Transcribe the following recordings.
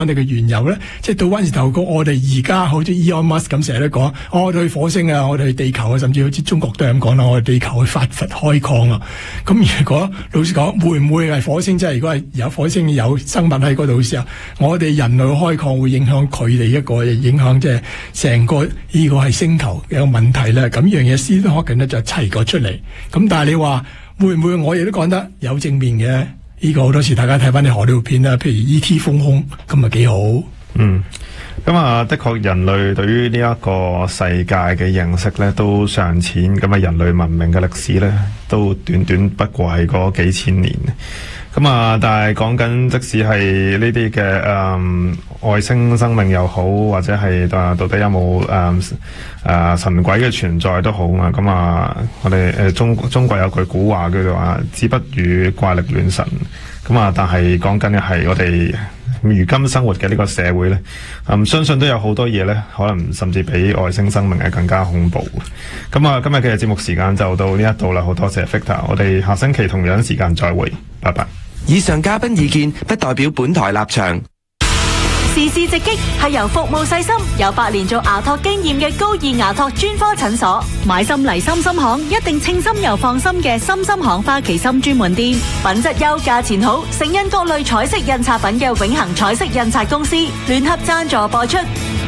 我哋嘅原油咧，即係到嗰陣時頭講，我哋而家好似 Elon Musk 咁成日都講，我哋去火星啊，我哋去地球啊，甚至好似中國都係咁講啦，我哋地球去發掘開礦啊。咁如果老實講，會唔會係火星？即係如果係有火星有生物喺嗰度嘅時候，我哋人類開礦會影響佢哋一個影響，即係成個呢個係星球嘅一個問題咧。咁樣嘢Stephen Hawking咧就提過出嚟。咁但係你話會唔會？我亦都講得有正面嘅。呢個好多時大家睇翻啲荷里活片啦，譬如 E.T. 封空，咁咪幾好。 咁啊，的確人類對於呢一個世界嘅認識咧都尚淺，咁啊人類文明嘅歷史咧都短短不過係嗰幾千年。咁啊，但係講緊即使係呢啲嘅外星生命又好，或者係到底有冇神鬼嘅存在都好啊。咁啊，我哋中國有句古話叫做話，子不語怪力亂神。咁啊，但係講緊嘅係我哋如今生活嘅呢個社會咧，相信都有好多嘢咧，可能甚至比外星生命係更加恐怖。咁啊，今日嘅節目時間就到呢一度啦，好多謝 Victor， 我哋下星期同樣時間再會，拜拜。 以上嘉賓意見不代表本台立場。 時事直擊係由服務細心、有8年做牙托經驗嘅高爾牙托專科診所，買心嚟心心行，一定稱心又放心嘅心心行花旗參專門店，品質優、價錢好，盛印各類彩色印刷品嘅永恆彩色印刷公司聯合贊助播出。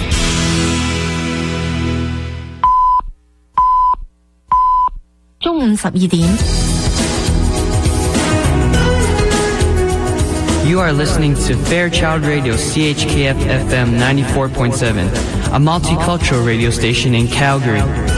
中午12點。 You are listening to Fairchild Radio CHKF FM 94.7, a multicultural radio station in Calgary.